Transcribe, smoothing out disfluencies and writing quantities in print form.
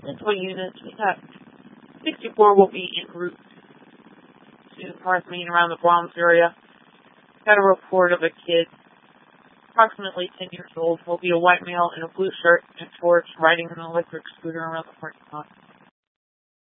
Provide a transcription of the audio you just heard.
Central units. We got 64 will be en route to North Main around the Bronx area. Got a report of a kid, approximately 10 years old, will be a white male in a blue shirt and shorts riding an electric scooter around the parking lot.